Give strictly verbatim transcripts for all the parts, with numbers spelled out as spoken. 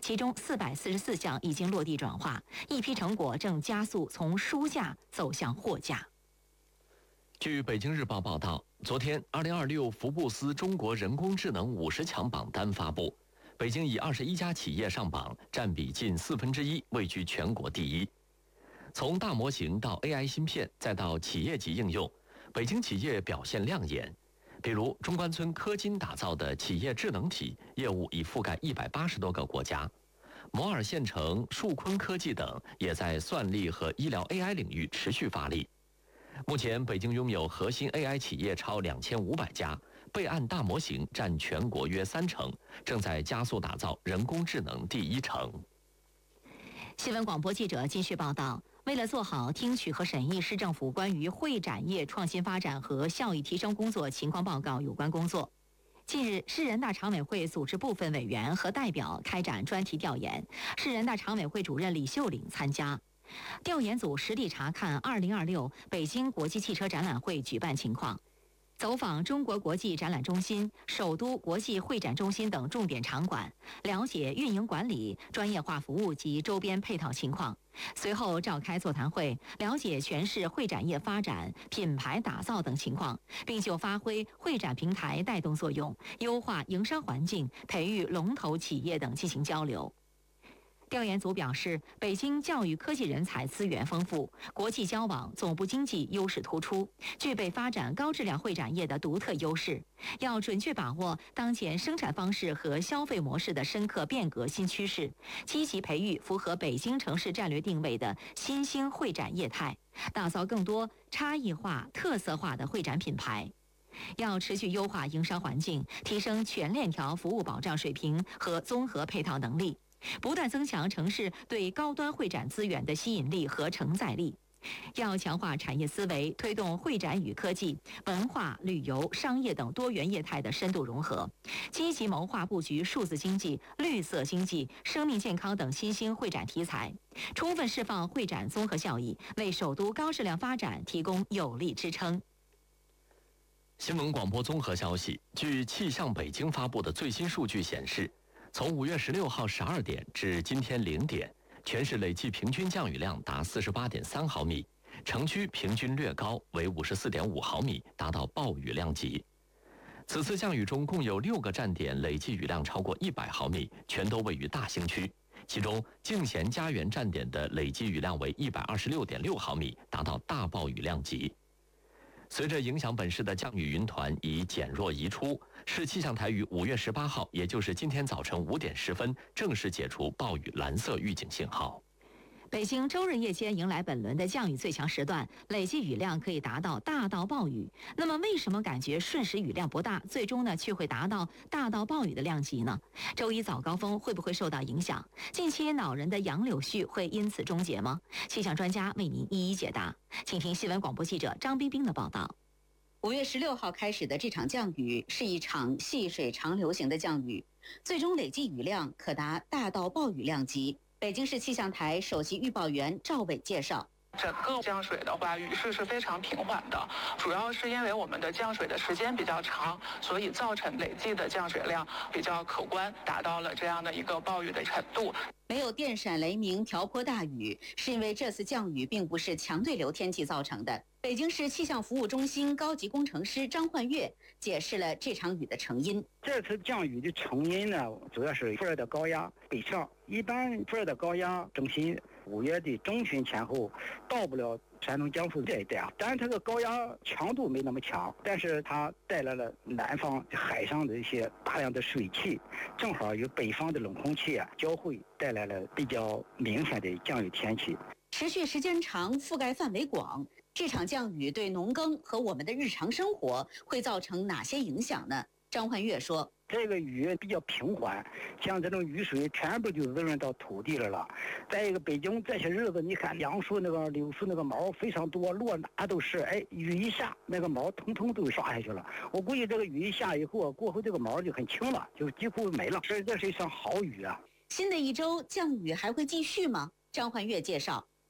其中四百四十四项已经落地转化，一批成果正加速从书架走向货架。 据北京日报报道，昨天二零二六福布斯中国人工智能五十强榜单发布，北京以二十一家企业上榜，占比近四分之一，位居全国第一。从大模型到 A I 芯片，再到企业级应用，北京企业表现亮眼。比如中关村科金打造的企业智能体业务已覆盖一百八十多个国家，摩尔县城、树坤科技等也在算力和医疗 A I 领域持续发力。目前，北京拥有核心 A I 企业超两千五百家，备案大模型占全国约三成，正在加速打造人工智能第一城。 新闻广播记者金旭报道。为了做好听取和审议市政府关于会展业创新发展和效益提升工作情况报告有关工作，近日，市人大常委会组织部分委员和代表开展专题调研，市人大常委会主任李秀岭参加。调研组实地查看二零二六北京国际汽车展览会举办情况，走访中国国际展览中心、首都国际会展中心等重点场馆，了解运营管理、专业化服务及周边配套情况。随后召开座谈会，了解全市会展业发展、品牌打造等情况，并就发挥会展平台带动作用、优化营商环境、培育龙头企业等进行交流。调研组表示，北京教育科技人才资源丰富，国际交往、总部经济优势突出，具备发展高质量会展业的独特优势。要准确把握当前生产方式和消费模式的深刻变革新趋势，积极培育符合北京城市战略定位的新兴会展业态，打造更多差异化、特色化的会展品牌。要持续优化营商环境，提升全链条服务保障水平和综合配套能力，不断增强城市对高端会展资源的吸引力和承载力。要强化产业思维，推动会展与科技、文化、旅游、商业等多元业态的深度融合，积极谋划布局数字经济、绿色经济、生命健康等新兴会展题材，充分释放会展综合效益，为首都高质量发展提供有力支撑。 新闻广播综合消息，据气象北京发布的最新数据显示，从五月十六号十二点至今天零点，全市累计平均降雨量达四十八点三毫米，城区平均略高为五十四点五毫米，达到暴雨量级。此次降雨中共有六个站点累计雨量超过一百毫米，全都位于大兴区。其中敬贤家园站点的累计雨量为一百二十六点六毫米，达到大暴雨量级。随着影响本市的降雨云团已减弱移出，市气象台于五月十八号，也就是今天早晨五点十分，正式解除暴雨蓝色预警信号。 北京周日夜间迎来本轮的降雨最强时段，累计雨量可以达到大到暴雨。那么为什么感觉瞬时雨量不大，最终呢却会达到大到暴雨的量级呢？周一早高峰会不会受到影响？近期恼人的杨柳絮会因此终结吗？气象专家为您一一解答。请听新闻广播记者张冰冰的报道。 五月十六号开始的这场降雨是一场细水长流型的降雨，最终累计雨量可达大到暴雨量级。北京市气象台首席预报员赵伟介绍， 整个降水的话，雨势是非常平缓的，主要是因为我们的降水的时间比较长，所以造成累计的降水量比较可观，达到了这样的一个暴雨的程度。 没有电闪雷鸣、瓢泼大雨，是因为这次降雨并不是强对流天气造成的。北京市气象服务中心高级工程师张焕月解释了这场雨的成因。 这次降雨的成因呢，主要是副热带高压北上，一般副热带高压中心五月的中旬前后到不了山东江苏这一带啊，当然它的高压强度没那么强，但是它带来了南方海上的一些大量的水汽，正好与北方的冷空气啊交汇，带来了比较明显的降雨天气。 持续时间长，覆盖范围广，这场降雨对农耕和我们的日常生活会造成哪些影响呢？张焕月说， 这个雨比较平缓，像这种雨水全部就滋润到土地了了。再一个，北京这些日子，你看杨树那个柳树那个毛非常多，落哪都是，哎，雨一下，那个毛通通都刷下去了。我估计这个雨一下以后，过后这个毛就很轻了，就几乎没了。这这是一场好雨啊！ 新的一周降雨还会继续吗？张焕月介绍。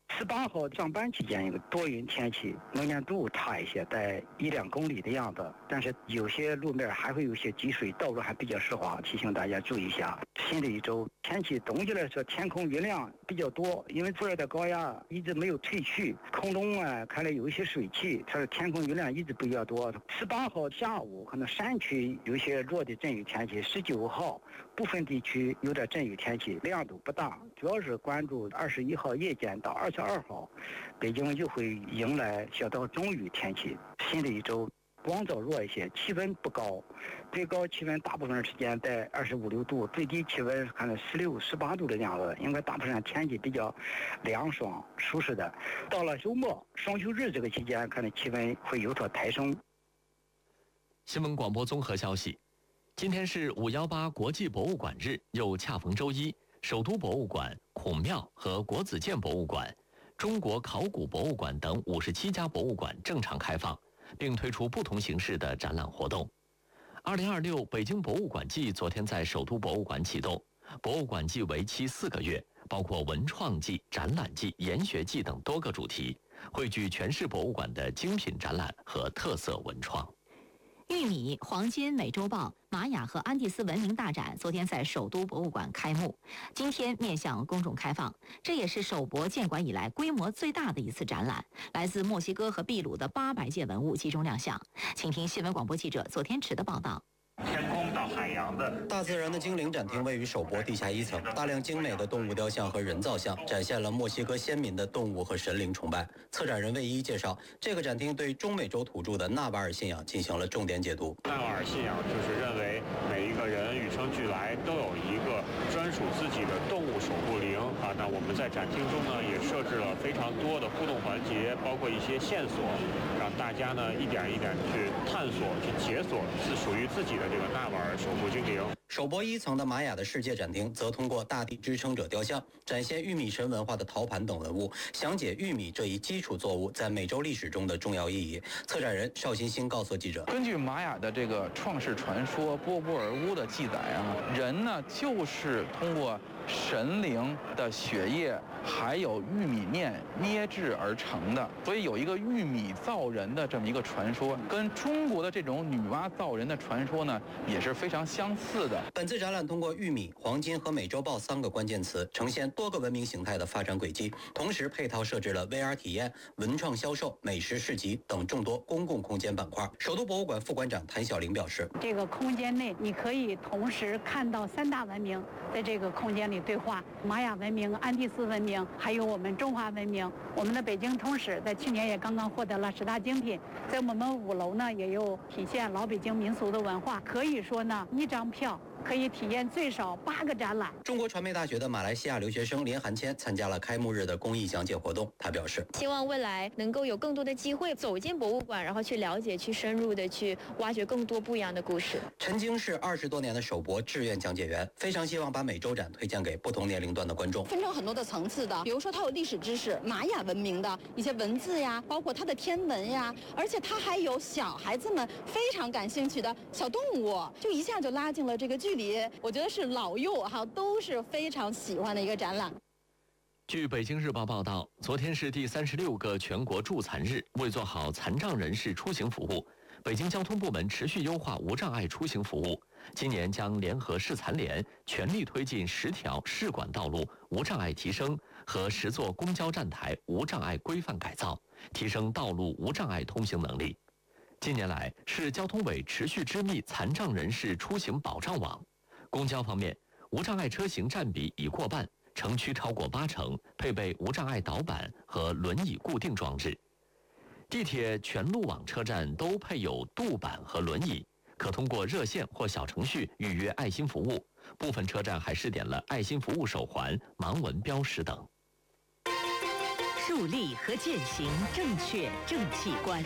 十八号上班期间，一个多云天气，能见度差一些，在一两公里的样子。但是有些路面还会有些积水，道路还比较湿滑，提醒大家注意一下。新的一周天气总体来说，天空云量比较多，因为副热带高压一直没有退去，空中啊看来有一些水汽，它的天空云量一直比较多。十八号下午可能山区有一些弱的阵雨天气，十九号部分地区有点阵雨天气，亮度不大，主要是关注二十一号夜间到二十二号，北京就会迎来小到中雨天气。新的一周光照弱一些，气温不高，最高气温大部分时间在二十五六度，最低气温可能十六、十八度的样子，应该大部分天气比较凉爽舒适的。到了周末双休日这个期间，可能气温会有所抬升。 新闻广播综合消息，今天是五幺八国际博物馆日，又恰逢周一，首都博物馆、孔庙和国子监博物馆、中国考古博物馆等五十七家博物馆正常开放，并推出不同形式的展览活动。二零二六北京博物馆季昨天在首都博物馆启动，博物馆季为期四个月，包括文创季、展览季、研学季等多个主题，汇聚全市博物馆的精品展览和特色文创。 玉米、黄金、美洲豹、玛雅和安第斯文明大展昨天在首都博物馆开幕，今天面向公众开放。这也是首博建馆以来规模最大的一次展览，来自墨西哥和秘鲁的八百件文物集中亮相。请听新闻广播记者左天池的报道。 天空到海洋的大自然的精灵展厅位于首博地下一层，大量精美的动物雕像和人造像展现了墨西哥先民的动物和神灵崇拜。策展人魏一介绍，这个展厅对中美洲土著的纳瓦尔信仰进行了重点解读。 纳瓦尔信仰就是认为每一个人与生俱来都有一个专属自己的动物守护灵啊。那我们在展厅中呢也设置了非常多的互动环节，包括一些线索，让大家呢一点一点去探索、去解锁是属于自己的这个纳瓦尔守护精灵。 首博一层的玛雅的世界展厅则通过大地支撑者雕像，展现玉米神文化的陶盘等文物，详解玉米这一基础作物在美洲历史中的重要意义。策展人邵新兴告诉记者， 根据玛雅的这个创世传说波波尔乌的记载啊，人呢就是通过神灵的血液还有玉米面捏制而成的，所以有一个玉米造人的这么一个传说，跟中国的这种女娲造人的传说呢也是非常相似的。 本次展览通过玉米、黄金和美洲豹三个关键词，呈现多个文明形态的发展轨迹，同时配套设置了 V R 体验、文创销售、美食市集等众多公共空间板块。首都博物馆副馆长谭晓玲表示， 这个空间内你可以同时看到三大文明在这个空间里对话，玛雅文明、安第斯文明，还有我们中华文明。我们的北京通史在去年也刚刚获得了十大精品，在我们五楼呢也有体现老北京民俗的文化。可以说呢，一张票可以体验最少八个展览。 中国传媒大学的马来西亚留学生连寒谦参加了开幕日的公益讲解活动。他表示， 希望未来能够有更多的机会走进博物馆，然后去了解、去深入的去挖掘更多不一样的故事。 陈晶是二十多年的首博志愿讲解员，非常希望把美洲展推荐给不同年龄段的观众。 分成很多的层次的，比如说它有历史知识、玛雅文明的一些文字呀，包括它的天文呀，而且它还有小孩子们非常感兴趣的小动物，就一下就拉近了这个距离。我觉得是老幼哈都是非常喜欢的一个展览。 据北京日报报道，昨天是第三十六个全国助残日，为做好残障人士出行服务，北京交通部门持续优化无障碍出行服务。今年将联合市残联全力推进十条市管道路无障碍提升和十座公交站台无障碍规范改造，提升道路无障碍通行能力。近年来，市交通委持续织密残障人士出行保障网。公交方面，无障碍车型占比已过半，城区超过八成配备无障碍导板和轮椅固定装置。地铁全路网车站都配有渡板和轮椅，可通过热线或小程序预约爱心服务。部分车站还试点了爱心服务手环、盲文标识等。 树立和践行正确正气观。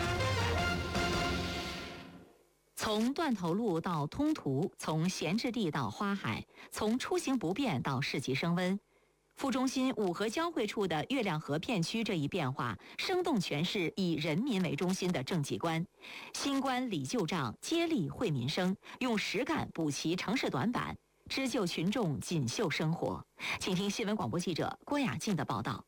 从断头路到通途，从闲置地到花海，从出行不便到市集升温，副中心五河交汇处的月亮河片区这一变化，生动诠释以人民为中心的政绩观。新官理旧账，接力惠民生，用实干补齐城市短板，织就群众锦绣生活。请听新闻广播记者郭雅静的报道。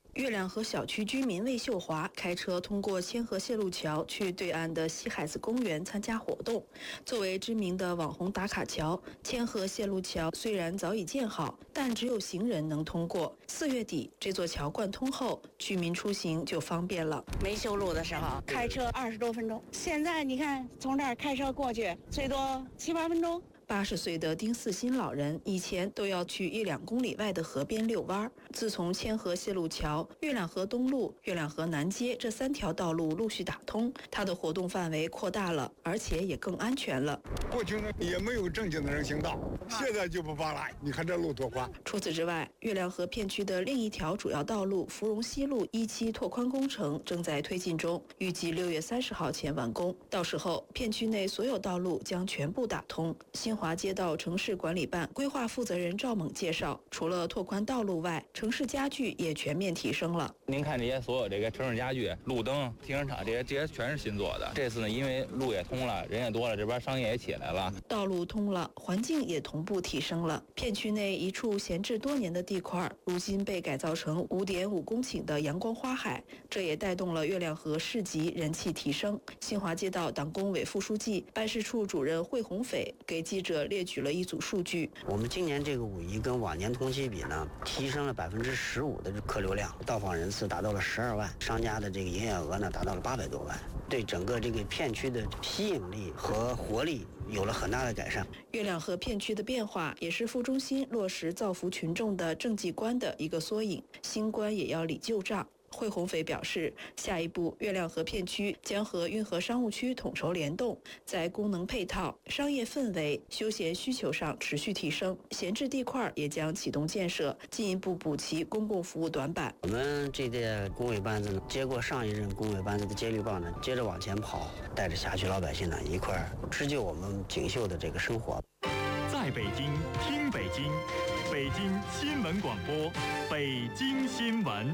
月亮河小区居民魏秀华开车通过千河线路桥去对岸的西海子公园参加活动。作为知名的网红打卡桥，千河线路桥虽然早已建好，但只有行人能通过。四月底，这座桥贯通后，居民出行就方便了。 没修路的时候，开车二十多分钟，现在你看从这儿开车过去，最多七八分钟。 八十岁的丁四新老人以前都要去一两公里外的河边遛弯。自从千河线路桥、月亮河东路、月亮河南街这三条道路陆续打通，他的活动范围扩大了，而且也更安全了。 过去呢也没有正经的人行道，现在就不怕了。你看这路多宽。 除此之外，月亮河片区的另一条主要道路芙蓉西路一期拓宽工程正在推进中，预计六月三十号前完工。到时候，片区内所有道路将全部打通。新华街道城市管理办规划负责人赵猛介绍，除了拓宽道路外，城市家具也全面提升了。 您看这些所有这个城市家具、路灯、停车场，这些这些全是新做的。这次呢，因为路也通了，人也多了，这边商业也起来了， 道路通了，环境也同步提升了。片区内一处闲置多年的地块，如今被改造成五点五公顷的阳光花海，这也带动了月亮河市集人气提升。新华街道党工委副书记、办事处主任惠红斐给记者列举了一组数据。 我们今年这个五一跟往年同期比呢，提升了百分之十五的客流量，到访人次达到了十二万，商家的这个营业额呢达到了八百多万，对整个这个片区的吸引力和活力有了很大的改善。 月亮河片区的变化也是副中心落实造福群众的政绩观的一个缩影，新官也要理旧账。惠红斐表示，下一步月亮河片区将和运河商务区统筹联动，在功能配套、商业氛围、休闲需求上持续提升，闲置地块也将启动建设，进一步补齐公共服务短板。 我们这届工委班子呢，接过上一任工委班子的接力棒呢，接着往前跑，带着辖区老百姓呢一块儿织就我们锦绣的这个生活。 在北京听北京，北京新闻广播，北京新闻。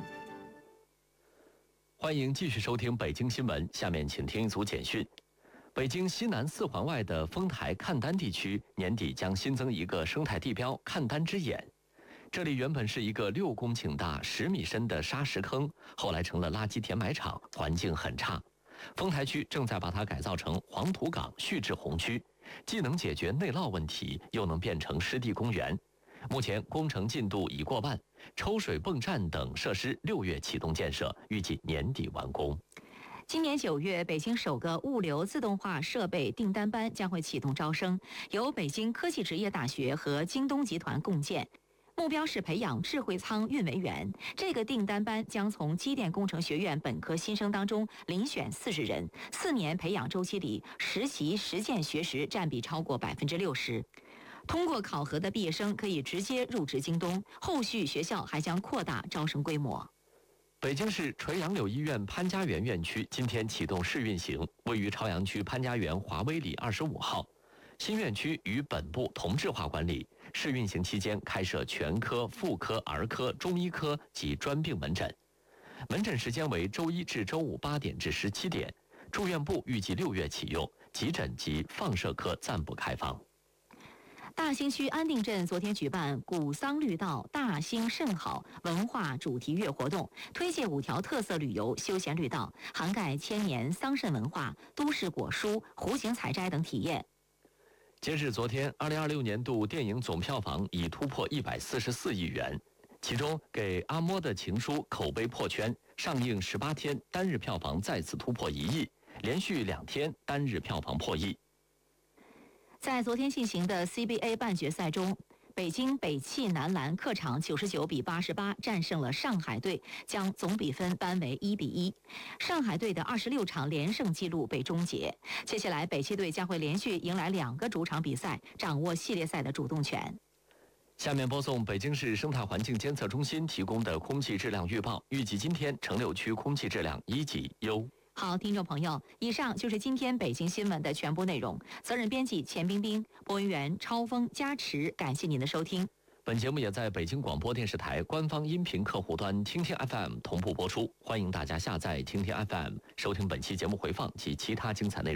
欢迎继续收听北京新闻，下面请听一组简讯。北京西南四环外的丰台赣丹地区年底将新增一个生态地标赣丹之眼。这里原本是一个六公顷大、十米深的沙石坑，后来成了垃圾填埋场，环境很差。丰台区正在把它改造成黄土岗蓄滞洪区，既能解决内涝问题，又能变成湿地公园。目前工程进度已过半，抽水泵站等设施六月启动建设，预计年底完工。 今年九月，北京首个物流自动化设备订单班将会启动招生，由北京科技职业大学和京东集团共建。目标是培养智慧仓运维员。这个订单班将从机电工程学院本科新生当中遴选四十人，四年培养周期里，实习实践学时占比超过百分之六十。通过考核的毕业生可以直接入职京东，后续学校还将扩大招生规模。 北京市垂杨柳医院潘家园院区今天启动试运行，位于朝阳区潘家园华威里二十五号。新院区与本部同质化管理，试运行期间开设全科、妇科、儿科、中医科及专病门诊，门诊时间为周一至周五八点至十七点。住院部预计六月启用，急诊及放射科暂不开放。 大兴区安定镇昨天举办古桑绿道大兴甚好文化主题月活动，推介五条特色旅游休闲绿道，涵盖千年桑葚文化、都市果蔬、湖景采摘等体验。 截至昨天，二零二六年度电影总票房已突破一百四十四亿元，其中给阿莫的情书口碑破圈，上映十八天单日票房再次突破一亿，连续两天单日票房破亿。 在昨天进行的 C B A 半决赛中，北京北汽男篮客场九十九比八十八战胜了上海队，将总比分扳为一比一。上海队的二十六场连胜纪录被终结。接下来，北汽队将会连续迎来两个主场比赛，掌握系列赛的主动权。 下面播送北京市生态环境监测中心提供的空气质量预报，预计今天城六区空气质量一级优。 好，听众朋友，以上就是今天北京新闻的全部内容。责任编辑钱冰冰，播音员超峰、加持，感谢您的收听。 本节目也在北京广播电视台官方音频客户端听听 F M 同步播出，欢迎大家下载听听 F M 收听本期节目回放及其他精彩内容。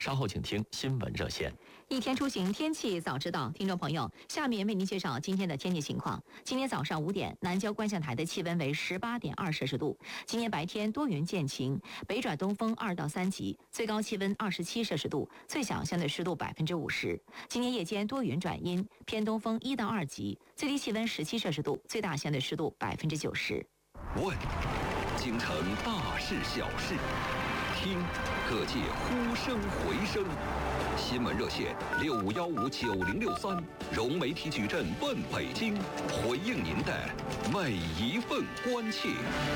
稍后请听新闻热线。 一天出行天气早知道，听众朋友，下面为您介绍今天的天气情况。今天早上五点，南郊观象台的气温为十八点二摄氏度。今天白天多云见晴，北转东风二到三级，最高气温二十七摄氏度，最小相对湿度百分之五十。今天夜间多云转阴，偏东风一到二级，最低气温十七摄氏度，最大相对湿度百分之九十。 问，京城大事小事，听，各界呼声回声。新闻热线六五幺五九零六三，融媒体矩阵问北京，回应您的每一份关切。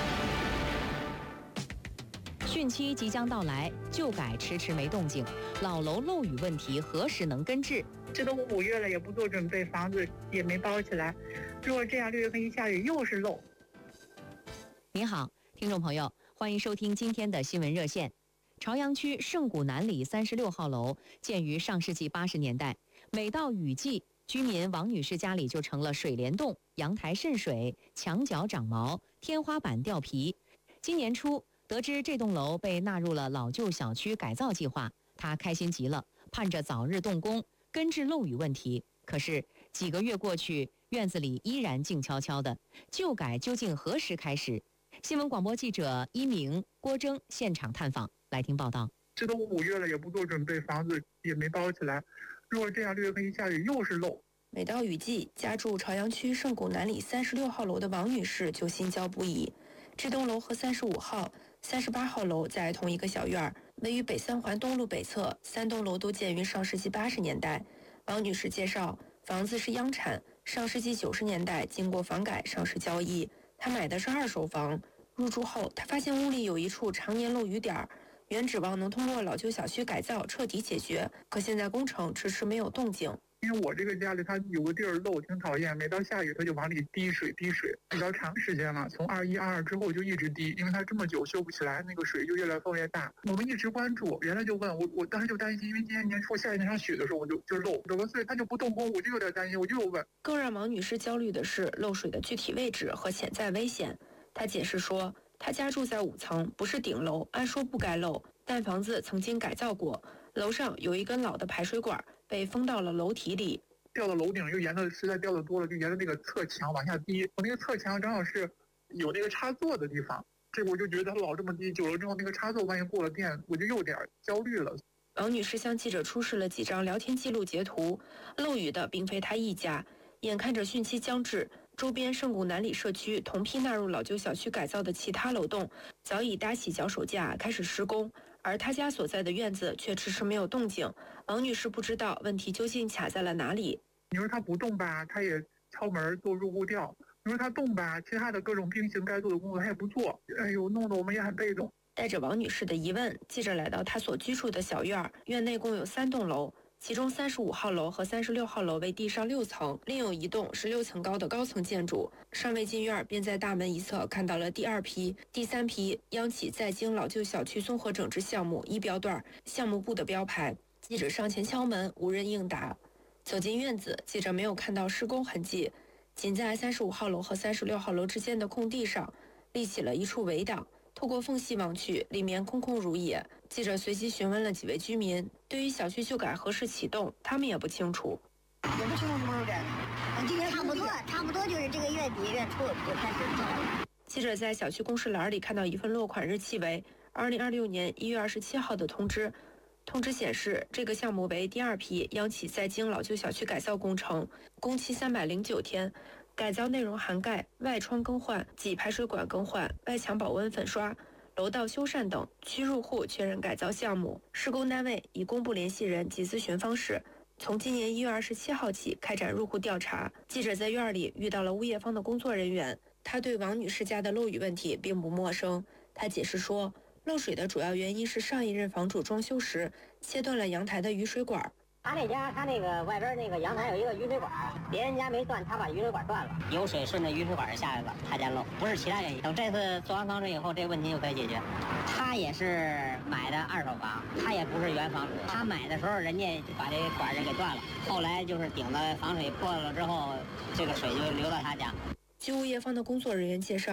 汛期即将到来，旧改迟迟没动静，老楼漏雨问题何时能根治？ 这都五月了，也不做准备，房子也没包起来。如果这样六月份一下雨又是漏。 您好，听众朋友，欢迎收听今天的新闻热线。朝阳区圣谷南里三十六号楼建于上世纪八十年代，每到雨季，居民王女士家里就成了水帘洞、阳台渗水、墙角长毛、天花板掉皮。今年初得知这栋楼被纳入了老旧小区改造计划，她开心极了，盼着早日动工根治漏雨问题。可是几个月过去，院子里依然静悄悄的，旧改究竟何时开始？新闻广播记者一鸣、郭征现场探访，来听报道。 这都五月了，也不做准备，房子也没包起来。如果这样六月份一下雨又是漏。 每到雨季，家住朝阳区圣谷南里三十六号楼的王女士就心焦不已。这栋楼和三十五号、三十八号楼在同一个小院，位于北三环东路北侧，三栋楼都建于上世纪八十年代。王女士介绍，房子是央产，上世纪九十年代经过房改上市交易。她买的是二手房，入住后，她发现屋里有一处常年漏雨点，原指望能通过老旧小区改造彻底解决，可现在工程迟迟没有动静。 因为我这个家里它有个地儿漏，挺讨厌，每到下雨它就往里滴水滴水，比较长时间了，从二一二二之后就一直滴，因为它这么久修不起来，那个水就越来风越大。我们一直关注，原来就问我，我当时就担心，因为今年年初下一那场雪的时候我就就漏，所以它就不动工，我就有点担心，我就有问。 更让王女士焦虑的是漏水的具体位置和潜在危险。她解释说，她家住在五层，不是顶楼，按说不该漏，但房子曾经改造过，楼上有一根老的排水管被封到了楼体里， 掉到楼顶又沿着实在掉的多了，就沿着那个侧墙往下滴。我那个侧墙正好是有那个插座的地方，这我就觉得它老这么滴，久了之后那个插座万一过了电，我就有点焦虑了。 王女士向记者出示了几张聊天记录截图，漏雨的并非她一家，眼看着汛期将至，周边圣谷南里社区同批纳入老旧小区改造的其他楼栋早已搭起脚手架开始施工，而她家所在的院子却迟迟没有动静。王女士不知道问题究竟卡在了哪里。 你说她不动吧，她也敲门做入户调；你说她动吧，其他的各种并行该做的工作她也不做。哎呦，弄得我们也很被动。 带着王女士的疑问，记者来到她所居住的小院，院内共有三栋楼。其中三十五号楼和三十六号楼为地上六层，另有一栋十六层高的高层建筑。尚未进院，便在大门一侧看到了第二批、第三批央企在京老旧小区综合整治项目一标段、项目部的标牌。记者上前敲门，无人应答。走进院子，记者没有看到施工痕迹，仅在三十五号楼和三十六号楼之间的空地上立起了一处围挡。透过缝隙望去，里面空空如也。记者随即询问了几位居民，对于小区修改何时启动，他们也不清楚。 也不清楚什么时候改，今年差不多，差不多就是这个月底月初就开始造了。 记者在小区公示栏里看到一份落款日期为二零二六年一月二十七号的通知。通知显示，这个项目为第二批央企在京老旧小区改造工程，工期三百零九天。改造内容涵盖外窗更换及排水管更换、外墙保温粉刷、楼道修缮等需入户确认改造项目。施工单位已公布联系人及咨询方式，从今年一月二十七号起开展入户调查。记者在院里遇到了物业方的工作人员，他对王女士家的漏雨问题并不陌生。他解释说，漏水的主要原因是上一任房主装修时切断了阳台的雨水管。 他那家，他那个外边那个阳台有一个雨水管，别人家没断，他把雨水管断了，有水顺着雨水管下来了，他家漏，不是其他原因。等这次做完防水以后，这个问题就可以解决。他也是买的二手房，他也不是原房主，他买的时候人家就把这管儿给断了，后来就是顶子防水破了之后，这个水就流到他家。 据物业方的工作人员介绍，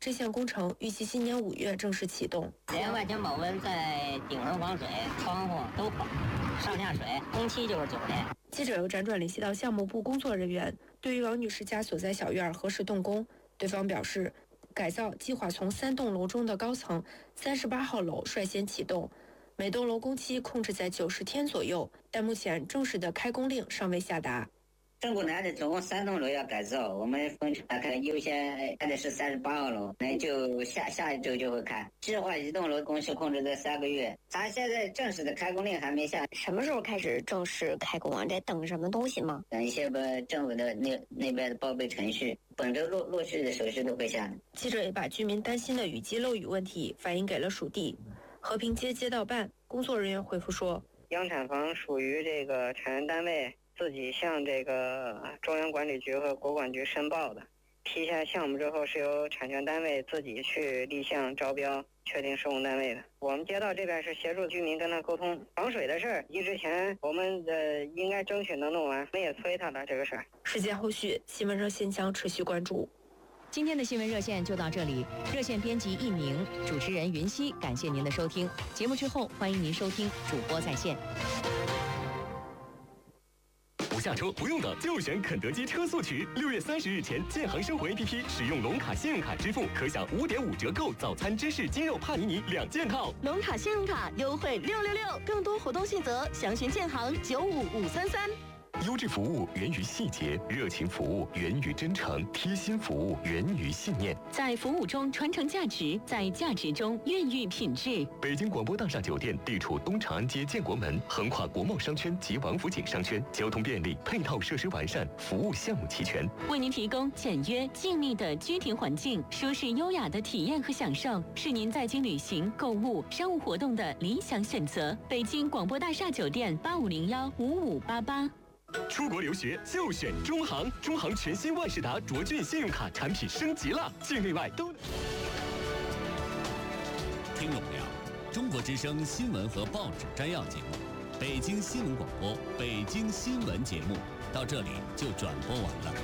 这项工程预计今年五月正式启动。 连外墙保温，在顶层防水、窗户都好，上下水，工期就是九年。 记者又辗转联系到项目部工作人员，对于王女士家所在小院何时动工，对方表示，改造计划从三栋楼中的高层三十八号楼率先启动，每栋楼工期控制在九十天左右，但目前正式的开工令尚未下达。 政府呢的总共三栋楼要改造，我们分大概优先开的是三十八号楼，那就下下一周就会开。计划一栋楼工期控制在三个月，咱现在正式的开工令还没下。 什么时候开始正式开工啊？在等什么东西吗？ 等一些吧，政府的那那边的报备程序，本周陆陆续的手续都会下。 记者也把居民担心的雨季漏雨问题反映给了属地和平街街道办工作人员回复说， 央产房属于这个产业单位自己向这个中央管理局和国管局申报的，批下项目之后是由产权单位自己去立项招标，确定施工单位的。我们街道这边是协助居民跟他沟通防水的事儿，一之前我们的应该争取能弄完，我们也催他的这个事儿。 事件后续，新闻热线将持续关注。 今天的新闻热线就到这里，热线编辑一鸣，主持人云溪，感谢您的收听。节目之后，欢迎您收听主播在线。 不下车不用等，就选肯德基车速取。六月三十日前，建行生活 A P P 使用龙卡信用卡支付，可享五点五折购早餐芝士鸡肉帕尼尼两件套。 龙卡信用卡优惠六六六，更多活动细则详询建行九五五三三。 优质服务源于细节，热情服务源于真诚，贴心服务源于信念。 在服务中传承价值，在价值中孕育品质。 北京广播大厦酒店地处东长安街建国门，横跨国贸商圈及王府井商圈，交通便利，配套设施完善，服务项目齐全， 为您提供简约静谧的居庭环境，舒适优雅的体验和享受，是您在京旅行、购物、商务活动的理想选择。北京广播大厦酒店八五零幺五五八八。 出国留学就选中航，中航全新万事达卓俊信用卡产品升级了，境内外都。 听众朋友，中国之声新闻和报纸摘要节目，北京新闻广播北京新闻节目到这里就转播完了。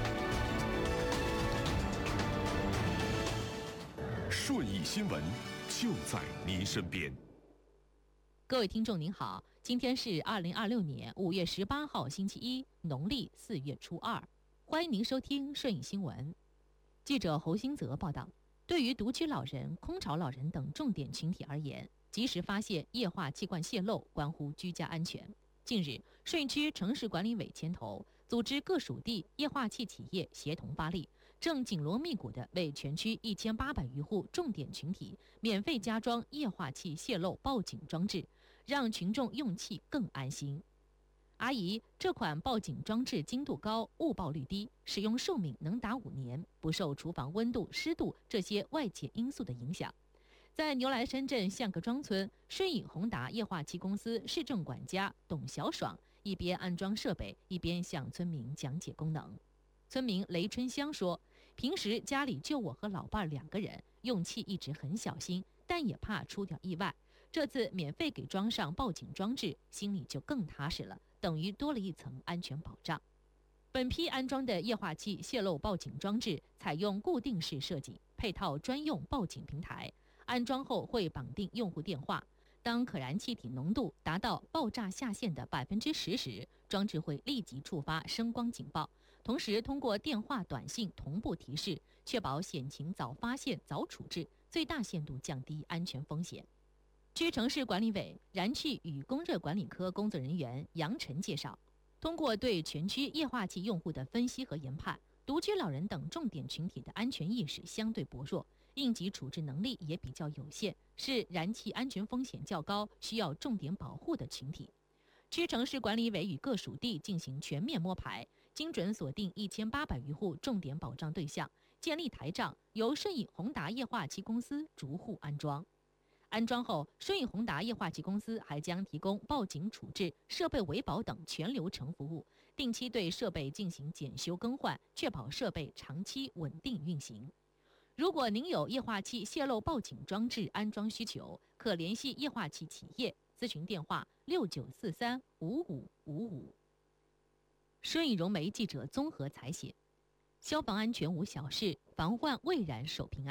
顺义新闻就在您身边。 各位听众您好，今天是二零二六年五月十八号星期一，农历四月初二，欢迎您收听顺义新闻。记者侯兴泽报道，对于独居老人、空巢老人等重点群体而言，及时发现液化气罐泄漏关乎居家安全。近日，顺义区城市管理委牵头，组织各属地液化气企业协同发力，正紧锣密鼓地为全区一千八百余户重点群体免费加装液化气泄漏报警装置，让群众用气更安心。阿姨，这款报警装置精度高，误报率低，使用寿命能达五年，不受厨房温度、湿度这些外界因素的影响。在牛来山镇象格庄村，顺义宏达液化气公司市政管家董小爽一边安装设备，一边向村民讲解功能。村民雷春香说，平时家里就我和老伴两个人，用气一直很小心，但也怕出点意外。这次免费给装上报警装置，心里就更踏实了，等于多了一层安全保障。本批安装的液化气泄漏报警装置采用固定式设计，配套专用报警平台，安装后会绑定用户电话。当可燃气体浓度达到爆炸下限的百分之十时，装置会立即触发声光警报，同时通过电话、短信同步提示，确保险情早发现、早处置，最大限度降低安全风险。区城市管理委燃气与供热管理科工作人员杨晨介绍，通过对全区液化气用户的分析和研判，独居老人等重点群体的安全意识相对薄弱，应急处置能力也比较有限，是燃气安全风险较高、需要重点保护的群体。区城市管理委与各属地进行全面摸排，精准锁定一千八百余户重点保障对象，建立台账，由顺义宏达液化气公司逐户安装。安装后，顺义宏达液化气公司还将提供报警处置、设备维保等全流程服务，定期对设备进行检修更换，确保设备长期稳定运行。如果您有液化气泄漏报警装置安装需求，可联系液化气企业，咨询电话六九四三五五五五。顺义融媒记者综合采写：消防安全无小事，防患未然守平安。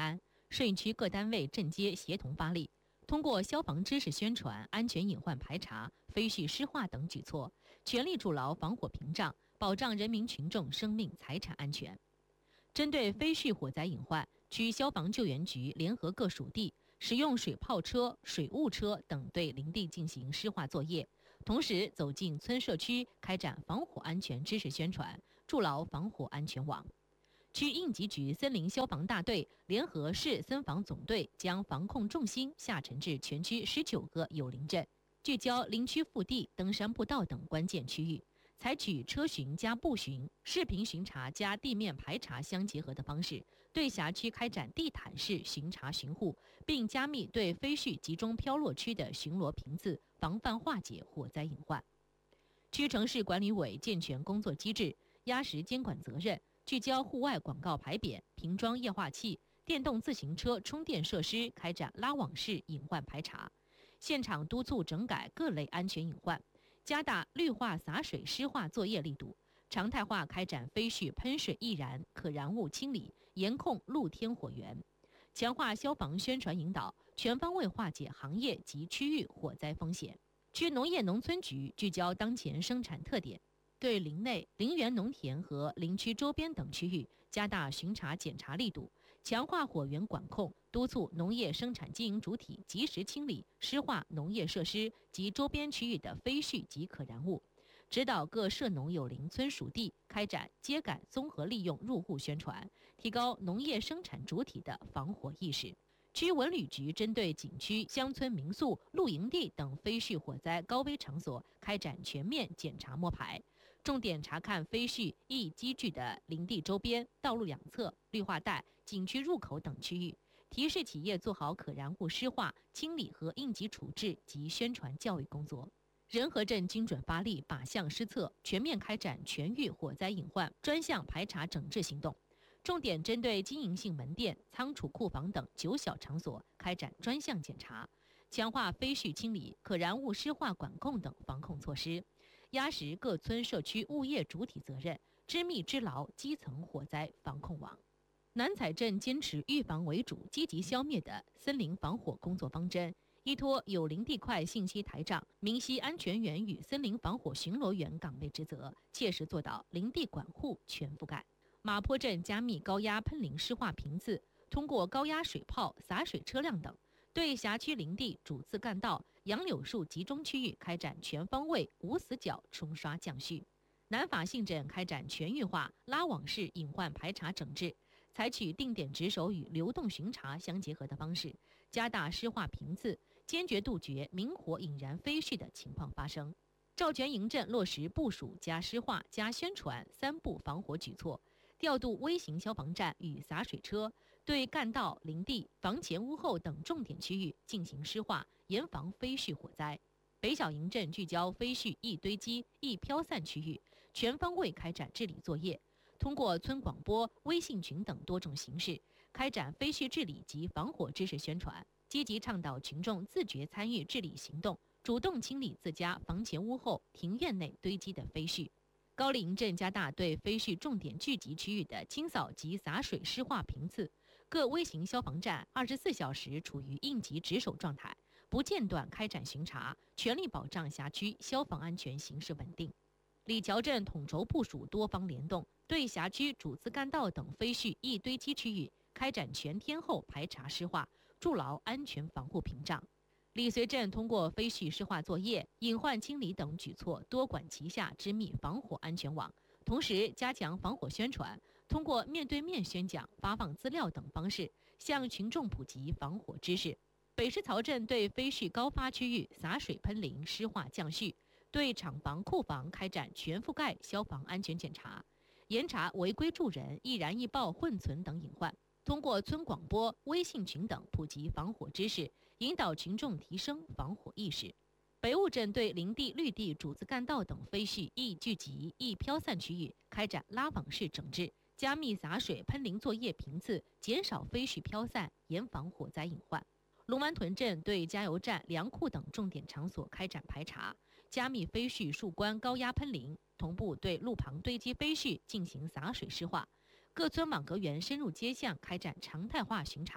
摄影区各单位镇街协同发力，通过消防知识宣传、安全隐患排查、飞絮湿化等举措，全力筑牢防火屏障，保障人民群众生命财产安全。针对飞絮火灾隐患，区消防救援局联合各属地，使用水炮车、水雾车等对林地进行湿化作业，同时走进村社区，开展防火安全知识宣传，筑牢防火安全网。区应急局森林消防大队联合市森防总队，将防控重心下沉至全区十九个有林镇，聚焦林区腹地、登山步道等关键区域，采取车巡加步巡、视频巡查加地面排查相结合的方式，对辖区开展地毯式巡查巡护，并加密对飞絮集中飘落区的巡逻频次，防范化解火灾隐患。区城市管理委健全工作机制，压实监管责任，聚焦户外广告牌匾、瓶装液化气、电动自行车充电设施，开展拉网式隐患排查，现场督促整改各类安全隐患，加大绿化洒水湿化作业力度，常态化开展飞絮喷水易燃、可燃物清理，严控露天火源，强化消防宣传引导，全方位化解行业及区域火灾风险。区农业农村局聚焦当前生产特点，对林内、林园农田和林区周边等区域加大巡查检查力度，强化火源管控，督促农业生产经营主体及时清理湿化农业设施及周边区域的飞絮及可燃物，指导各涉农有林村属地开展秸秆综合利用入户宣传，提高农业生产主体的防火意识。区文旅局针对景区、乡村民宿、露营地等飞絮火灾高危场所开展全面检查摸排，重点查看飞絮易积聚的林地周边、道路两侧、绿化带、景区入口等区域，提示企业做好可燃物湿化、清理和应急处置及宣传教育工作。仁和镇精准发力，靶向施策，全面开展全域火灾隐患专项排查整治行动。重点针对经营性门店、仓储库房等九小场所开展专项检查，强化飞絮清理、可燃物湿化管控等防控措施，压实各村社区物业主体责任，织密织牢基层火灾防控网。南彩镇坚持预防为主、积极消灭的森林防火工作方针，依托有林地块信息台账、明晰安全员与森林防火巡逻员岗位职责，切实做到林地管护全覆盖。马坡镇加密高压喷淋湿化频次，通过高压水炮、洒水车辆等，对辖区林地、主次干道、杨柳树集中区域开展全方位无死角冲刷降絮。南法信镇开展全域化拉网式隐患排查整治，采取定点值守与流动巡查相结合的方式，加大湿化频次，坚决杜绝明火引燃飞絮的情况发生。赵全营镇落实部署加湿化加宣传三步防火举措，调度微型消防站与洒水车，对干道、林地、房前屋后等重点区域进行湿化，严防飞絮火灾。北小营镇聚焦飞絮易堆积、易飘散区域，全方位开展治理作业，通过村广播、微信群等多种形式，开展飞絮治理及防火知识宣传，积极倡导群众自觉参与治理行动，主动清理自家房前屋后、庭院内堆积的飞絮。高丽营镇加大对飞絮重点聚集区域的清扫及洒水湿化频次，各微型消防站二十四小时处于应急值守状态，不间断开展巡查，全力保障辖区消防安全形势稳定。李桥镇统筹部署多方联动，对辖区主次干道等飞絮易堆积区域开展全天候排查湿化，筑牢安全防护屏障。李随镇通过飞絮湿化作业、隐患清理等举措，多管齐下，织密防火安全网，同时加强防火宣传，通过面对面宣讲、发放资料等方式，向群众普及防火知识。北石槽镇对飞絮高发区域洒水喷淋湿化降絮，对厂房、库房开展全覆盖消防安全检查，严查违规助人、易燃易爆、混存等隐患。通过村广播、微信群等普及防火知识，引导群众提升防火意识。北雾镇对林地、绿地、主次干道等飞絮易聚集、易飘散区域开展拉网式整治，加密洒水喷淋作业频次，减少飞絮飘散，严防火灾隐患。龙湾屯镇对加油站、粮库等重点场所开展排查，加密飞絮树冠高压喷淋，同步对路旁堆积飞絮进行洒水湿化。各村网格员深入街巷开展常态化巡查，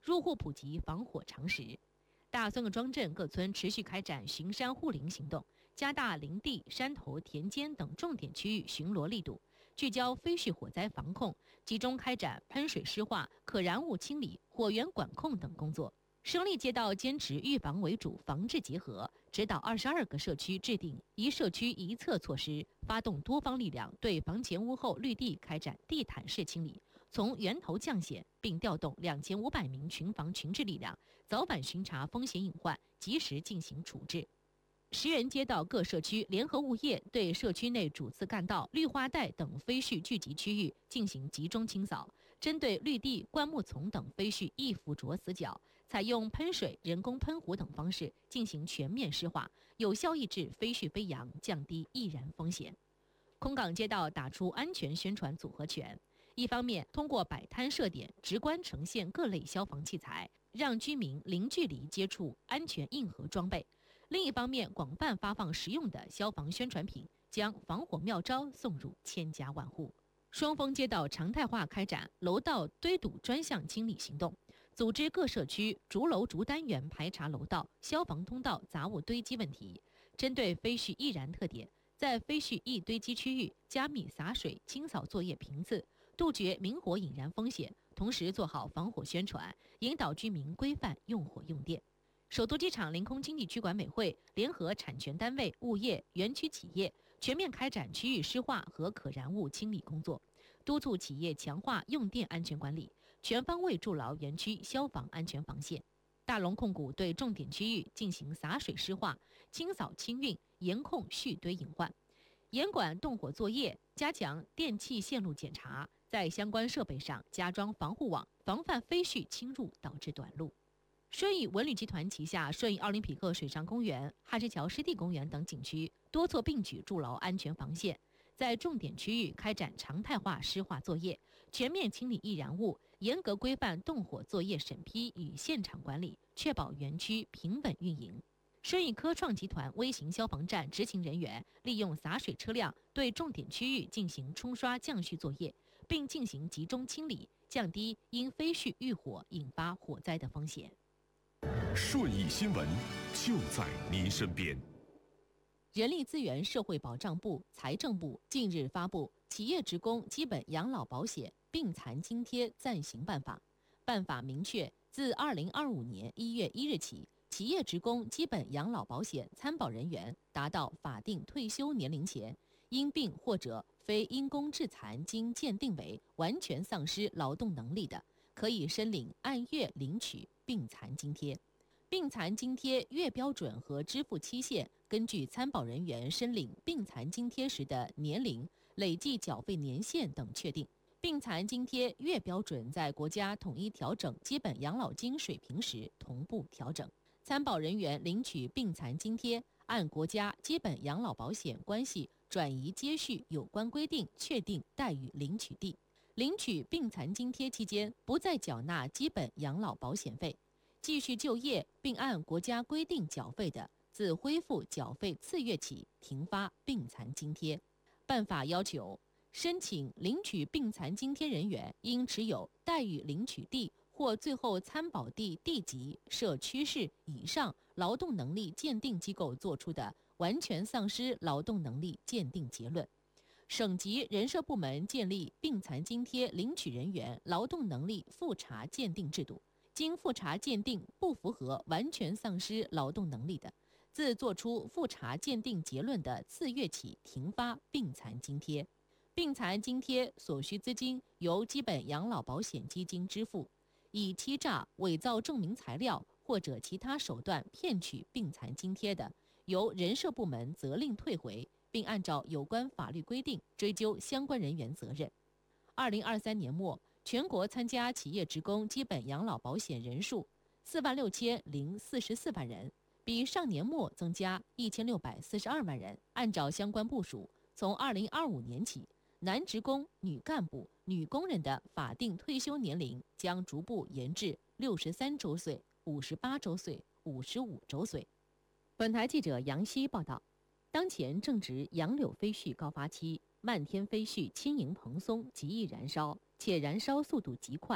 入户普及防火常识。大孙各庄镇各村持续开展巡山护林行动，加大林地、山头、田间等重点区域巡逻力度，聚焦非序火灾防控，集中开展喷水湿化、可燃物清理、火源管控等工作。胜利街道坚持预防为主，防治结合，指导二十二个社区制定一社区一策措施，发动多方力量对房前屋后绿地开展地毯式清理，从源头降险，并调动两千五百名群防群治力量，早晚巡查风险隐患，及时进行处置。石原街道各社区联合物业对社区内主次干道、绿化带等非序聚集区域进行集中清扫，针对绿地、灌木丛等非序易附着死角，采用喷水、人工喷壶等方式进行全面湿化，有效抑制非序飞扬，降低易燃风险。空港街道打出安全宣传组合拳，一方面通过摆摊设点，直观呈现各类消防器材，让居民零距离接触安全硬核装备；另一方面，广泛发放实用的消防宣传品，将防火妙招送入千家万户。双峰街道常态化开展楼道堆堵专项清理行动，组织各社区逐楼逐单元排查楼道、消防通道杂物堆积问题，针对非序易燃特点，在非序易堆积区域加密洒水清扫作业频次，杜绝明火引燃风险，同时做好防火宣传，引导居民规范用火用电。首都机场临空经济区管委会联合产权单位、物业、园区企业，全面开展区域湿化和可燃物清理工作，督促企业强化用电安全管理，全方位筑牢园区消防安全防线。大龙控股对重点区域进行洒水湿化、清扫清运，严控蓄堆隐患，严管动火作业，加强电气线路检查，在相关设备上加装防护网，防范非序侵入导致短路。顺义文旅集团旗下顺义奥林匹克水上公园、汉石桥湿地公园等景区多措并举筑牢安全防线，在重点区域开展常态化湿化作业，全面清理易燃物，严格规范动火作业审批与现场管理，确保园区平稳运营。顺义科创集团微型消防站执勤人员利用洒水车辆对重点区域进行冲刷降序作业，并进行集中清理，降低因非序遇火引发火灾的风险。 顺义新闻就在您身边。 人力资源社会保障部、财政部近日发布《企业职工基本养老保险病残津贴暂行办法》。办法明确，自二零二五年一月一日起，企业职工基本养老保险参保人员达到法定退休年龄前，因病或者非因公致残经鉴定为完全丧失劳动能力的，可以申领按月领取病残津贴。病残津贴月标准和支付期限根据参保人员申领病残津贴时的年龄、累计缴费年限等确定。病残津贴月标准在国家统一调整基本养老金水平时同步调整。参保人员领取病残津贴，按国家基本养老保险关系转移接续有关规定确定待遇领取地。领取病残津贴期间不再缴纳基本养老保险费，继续就业并按国家规定缴费的，自恢复缴费次月起停发病残津贴。办法要求，申请领取病残津贴人员应持有待遇领取地或最后参保地地级、社区市以上劳动能力鉴定机构作出的完全丧失劳动能力鉴定结论。省级人社部门建立病残津贴领取人员劳动能力复查鉴定制度，经复查鉴定不符合完全丧失劳动能力的，自作出复查鉴定结论的次月起停发病残津贴。病残津贴所需资金由基本养老保险基金支付，以欺诈、伪造证明材料或者其他手段骗取病残津贴的，由人社部门责令退回，并按照有关法律规定追究相关人员责任。二零二三年末，全国参加企业职工基本养老保险人数四万六千零四十四万人，比上年末增加一千六百四十二万人。按照相关部署，从二零二五年起，男职工、女干部、女工人的法定退休年龄将逐步延至六十三周岁、五十八周岁、五十五周岁。本台记者杨希报道。当前正值杨柳飞絮高发期，漫天飞絮轻盈蓬松，极易燃烧，且燃烧速度极快，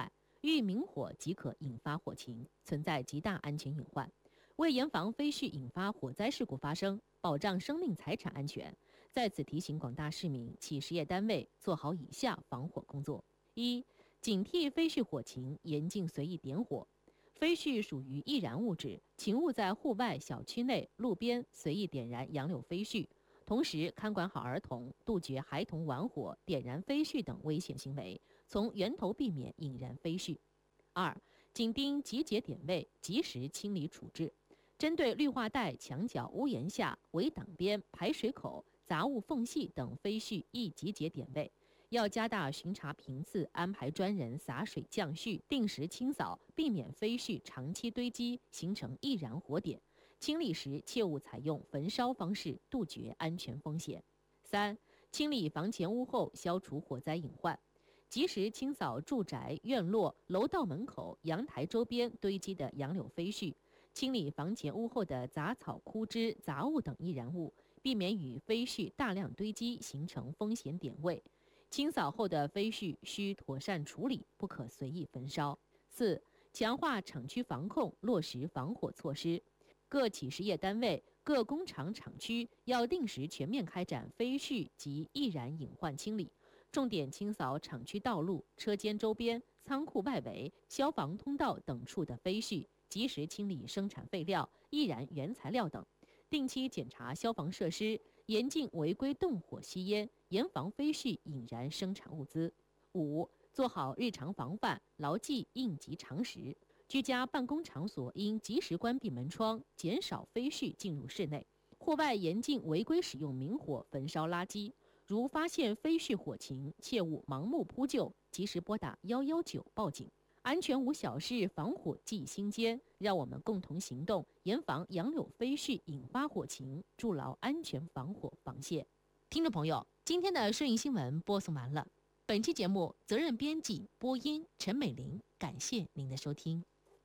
遇明火即可引发火情，存在极大安全隐患。为严防飞絮引发火灾事故发生，保障生命财产安全，在此提醒广大市民、企事业单位做好以下防火工作：一、警惕飞絮火情，严禁随意点火。飞絮属于易燃物质，请勿在户外、小区内、路边随意点燃杨柳飞絮。同时，看管好儿童，杜绝孩童玩火、点燃飞絮等危险行为，从源头避免引燃飞絮。二、紧盯集结点位，及时清理处置。针对绿化带、墙角、屋檐下、围挡边、排水口、杂物缝隙等飞絮易集结点位，要加大巡查频次，安排专人洒水降絮，定时清扫，避免飞絮长期堆积形成易燃火点。清理时切勿采用焚烧方式，杜绝安全风险。三、清理房前屋后，消除火灾隐患。及时清扫住宅、院落、楼道门口、阳台周边堆积的杨柳飞絮，清理房前屋后的杂草、枯枝、杂物等易燃物，避免与飞絮大量堆积形成风险点位。清扫后的飞絮需妥善处理，不可随意焚烧。四、强化厂区防控，落实防火措施。各企事业单位、各工厂厂区要定时全面开展飞絮及易燃隐患清理，重点清扫厂区道路、车间周边、仓库外围、消防通道等处的飞絮，及时清理生产废料、易燃原材料等，定期检查消防设施，严禁违规动火吸烟，严防飞絮引燃生产物资。五、做好日常防范，牢记应急常识。居家办公场所应及时关闭门窗，减少飞絮进入室内。户外严禁违规使用明火焚烧垃圾。如发现飞絮火情，切勿盲目扑救，及时拨打一一九报警。安全无小事，防火记心间。让我们共同行动，严防杨柳飞絮引发火情，筑牢安全防火防线。听众朋友，今天的顺义新闻播送完了。本期节目责任编辑播音陈美玲，感谢您的收听。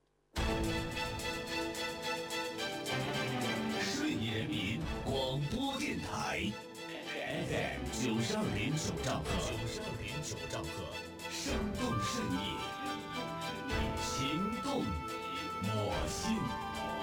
顺义人民广播电台 F M 九十二点九兆赫，九十二点九兆赫，生动顺义。